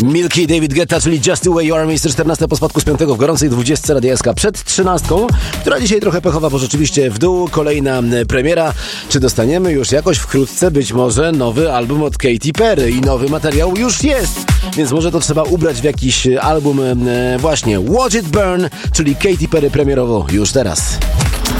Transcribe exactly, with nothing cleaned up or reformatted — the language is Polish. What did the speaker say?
Milky, David Guetta, czyli Just the Way You Are, miejsce czternaste po spadku z piątego w gorącej dwudziestce Radia S K przed trzynastką, która dzisiaj trochę pechowa, bo rzeczywiście w dół. Kolejna premiera. Czy dostaniemy już jakoś wkrótce być może nowy album od Katy Perry i nowy materiał już jest, więc może to trzeba ubrać w jakiś album e, właśnie Watch It Burn, czyli Katy Perry premierowo już teraz.